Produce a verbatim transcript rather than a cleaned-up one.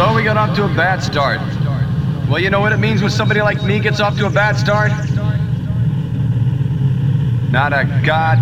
So we got off to a bad start. Well, you know what it means when somebody like me gets off to a bad start? Not a god